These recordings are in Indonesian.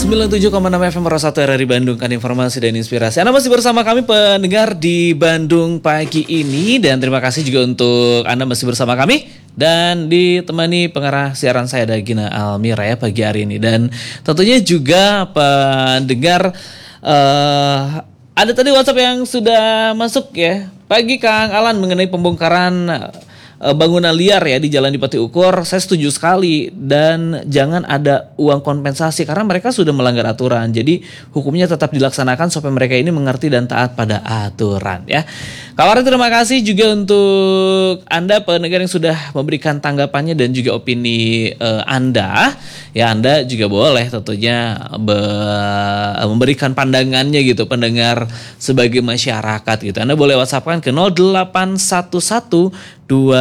97,6 FM Rosatu RRI Bandung, kan informasi dan inspirasi. Anda masih bersama kami pendengar di Bandung pagi ini. Dan terima kasih juga untuk Anda masih bersama kami. Dan ditemani pengarah siaran saya Dagina Almira ya pagi hari ini. Dan tentunya juga pendengar ada tadi WhatsApp yang sudah masuk ya. Pagi Kang Alan mengenai pembongkaran bangunan liar ya di Jalan Dipati Ukur, saya setuju sekali, dan jangan ada uang kompensasi karena mereka sudah melanggar aturan. Jadi hukumnya tetap dilaksanakan supaya mereka ini mengerti dan taat pada aturan ya. Kawan, terima kasih juga untuk Anda pendengar yang sudah memberikan tanggapannya dan juga opini Anda. Ya, Anda juga boleh tentunya memberikan pandangannya gitu, pendengar sebagai masyarakat gitu. Anda boleh WhatsApp-kan ke 0811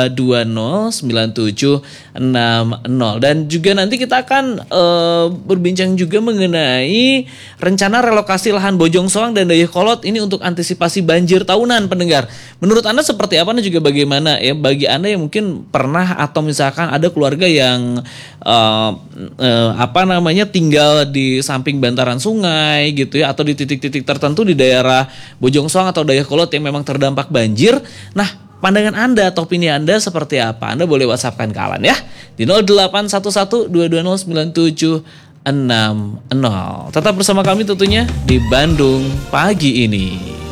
2209760. Dan juga nanti kita akan berbincang juga mengenai rencana relokasi lahan Bojong Soang dan Dayakolot ini untuk antisipasi banjir tahunan pendengar. Menurut Anda seperti apa dan juga bagaimana ya bagi Anda yang mungkin pernah atau misalkan ada keluarga yang tinggal di samping bantaran sungai gitu ya, atau di titik-titik tertentu di daerah Bojong Soang atau Dayakolot yang memang terdampak banjir. Nah, pandangan Anda atau opini Anda seperti apa? Anda boleh WhatsApp-kan ke Alan ya di 0811 2209760. Tetap bersama kami tentunya di Bandung pagi ini.